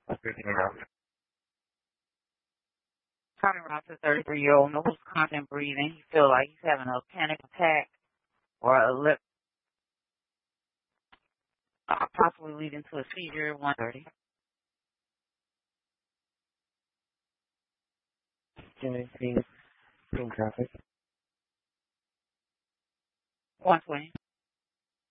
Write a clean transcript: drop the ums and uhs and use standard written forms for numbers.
Talking about the 33-year-old, no constant breathing. You feel like he's having a panic attack or a lip, possibly leading to a seizure. 130. Can I see traffic? 120.